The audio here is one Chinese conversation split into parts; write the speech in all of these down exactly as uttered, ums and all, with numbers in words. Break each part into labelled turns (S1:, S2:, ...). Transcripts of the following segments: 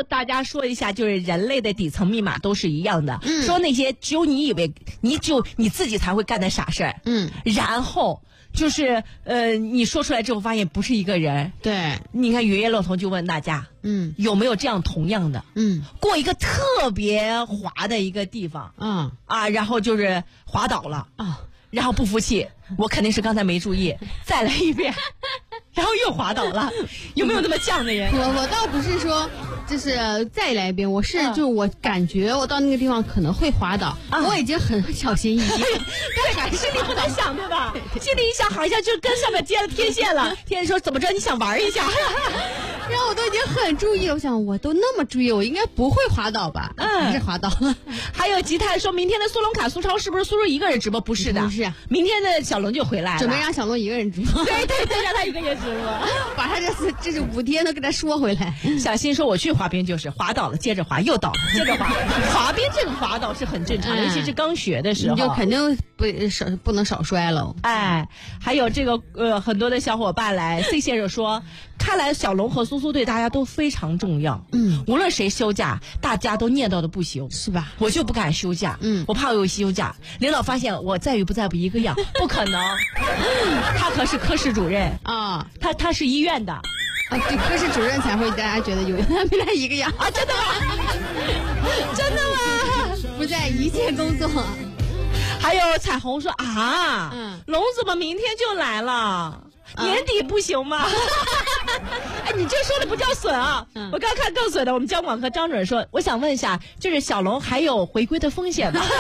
S1: 跟大家说一下，就是人类的底层密码都是一样的。
S2: 嗯，
S1: 说那些只有你以为，你只有你自己才会干的傻事儿。
S2: 嗯，
S1: 然后就是呃，你说出来之后发现不是一个人。
S2: 对，
S1: 你看雨夜乐童就问大家，
S2: 嗯，
S1: 有没有这样同样的？
S2: 嗯，
S1: 过一个特别滑的一个地方，
S2: 嗯
S1: 啊，然后就是滑倒了
S2: 啊，
S1: 然后不服气，我肯定是刚才没注意，再来一遍。然后又滑倒了，有没有那么犟的人？
S2: 我我倒不是说就是再来一遍，我是、
S1: 嗯、
S2: 就是我感觉我到那个地方可能会滑倒，啊、我已经很小心翼翼，
S1: 但是心里不敢想，对吧？心里一想，好像就跟上面接了天线了。天线说怎么着？你想玩一下？
S2: 然后我都已经很注意了，我想我都那么注意，我应该不会滑倒吧？嗯，还是滑倒了。
S1: 还有吉泰说，明天的苏龙卡苏超是不是苏苏一个人直播？不是的，
S2: 不是，
S1: 明天的小龙就回来了，
S2: 准备让小龙一个人直播。
S1: 对对对，让他一个人直播，
S2: 把他这次这是五天都给他说回来。
S1: 小新说，我去滑冰就是滑倒了，接着滑，又倒了，接着滑。滑冰这个滑倒是很正常的，尤其是刚学的时候，
S2: 你就肯定不少不能少摔了。
S1: 哎，还有这个呃，很多的小伙伴来 ，C 先生说，看来小龙和苏苏对大家都非常重要。嗯，无论谁休假，大家都念叨的不行，
S2: 是吧？
S1: 我就不敢休假，嗯，我怕我有休假，领导发现我在与不在不一个样，不可能。他可是科室主任啊，他他是医院的。
S2: 啊，对，科室主任才会大家觉得有他没他一个样
S1: 啊！真的吗？真的吗？
S2: 不在一切工作。
S1: 还有彩虹说啊，嗯，龙怎么明天就来了？啊、年底不行吗？哎，你这说的不叫损啊！嗯、我刚看更损的，我们交广和张准说，我想问一下，就是小龙还有回归的风险吗？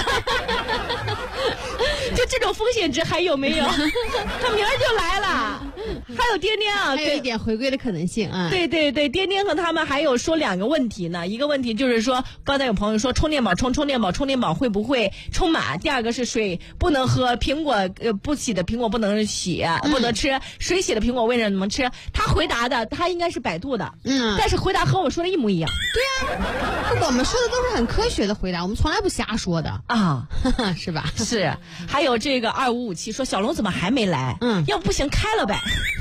S1: 就这种风险值还有没有？他明儿就来了。还有颠颠啊，
S2: 还有一点回归的可能性啊。
S1: 对对对，颠颠和他们还有说两个问题呢。一个问题就是说，刚才有朋友说充电宝充充电宝充电宝会不会充满？第二个是水不能喝，苹果呃不洗的苹果不能洗，不能吃，嗯、水洗的苹果为什么能吃？他回答的他应该是百度的，嗯，但是回答和我说的一模一样。
S2: 对啊，我们说的都是很科学的回答，我们从来不瞎说的
S1: 啊，
S2: 是吧？
S1: 是。还有这个二五五七说小龙怎么还没来？嗯，要不行开了呗。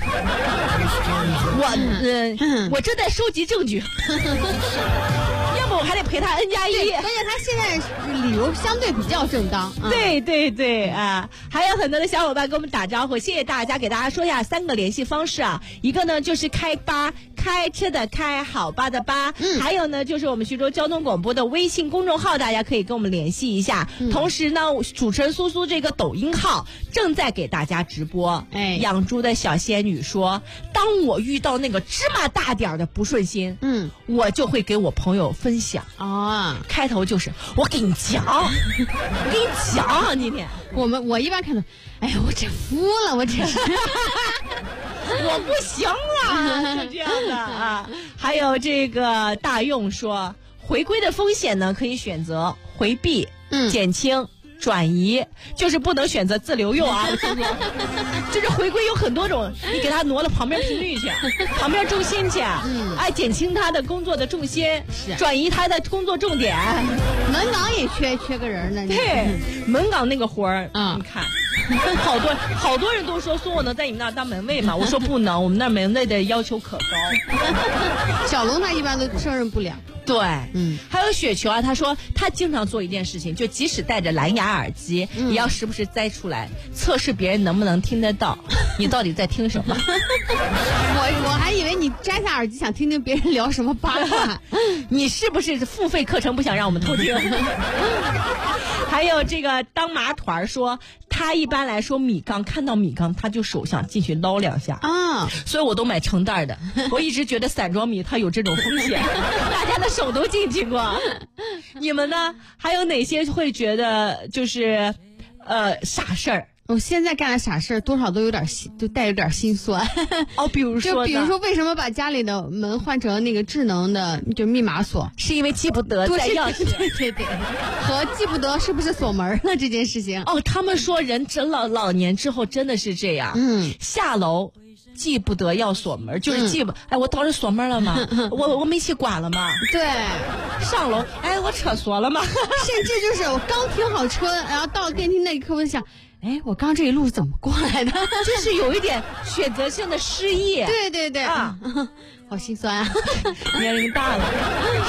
S1: 我嗯、呃，我正在收集证据，要不我还得陪他 N 加一。
S2: 关键他现在理由相对比较正当。
S1: 嗯、对对对啊，还有很多的小伙伴跟我们打招呼，谢谢大家，给大家说一下三个联系方式啊，一个呢就是开吧。开车的开，好吧的吧，嗯，还有呢，就是我们徐州交通广播的微信公众号，大家可以跟我们联系一下。嗯、同时呢，主持人苏苏这个抖音号正在给大家直播。哎，养猪的小仙女说，当我遇到那个芝麻大点儿的不顺心，嗯，我就会给我朋友分享。啊，开头就是我给你讲，我给你讲，今天
S2: 我们我一般看到，哎呀，我真服了，我真是。
S1: 我不行了，就这样的啊。还有这个大用说，回归的风险呢，可以选择回避、嗯、减轻、转移，就是不能选择自留用啊。我听说，就是回归有很多种，你给他挪到旁边频率去，旁边重心去，嗯，哎，减轻他的工作的重心，是转移他的工作重点。
S2: 门岗也缺缺个人呢，
S1: 对，门岗那个活儿，嗯，你看。好多好多人都说说我能在你们那儿当门卫吗？我说不能，我们那儿门卫的要求可高。
S2: 小龙他一般都胜任不了。
S1: 对，嗯，还有雪球啊，他说他经常做一件事情，就即使戴着蓝牙耳机，嗯、也要时不时摘出来测试别人能不能听得到，你到底在听什么？
S2: 我我还以为你摘下耳机想听听别人聊什么八卦，
S1: 你是不是付费课程不想让我们偷听？还有这个当麻团说，他一般来说米缸看到米缸他就手想进去捞两下啊，所以我都买成袋的。我一直觉得散装米它有这种风险，大家的手都进去过。你们呢？还有哪些会觉得就是呃傻事儿？
S2: 我现在干的傻事儿，多少都有点心，都带有点心酸。
S1: 哦，比如说，
S2: 就比如说，为什么把家里的门换成那个智能的，就密码锁？
S1: 是因为记不得带钥匙，
S2: 对对对，和记不得是不是锁门了这件事情。
S1: 哦，他们说人真老老年之后真的是这样，嗯，下楼记不得要锁门，就是记不，嗯、哎，我当时锁门了吗？我我煤气关了吗？
S2: 对，
S1: 上楼，哎，我车锁了吗？
S2: 甚至就是我刚停好车，然后到电梯那一刻，我就想。哎，我刚这一路怎么过来的？
S1: 就是有一点选择性的失忆。
S2: 对对对啊，好心酸啊！
S1: 年龄大了。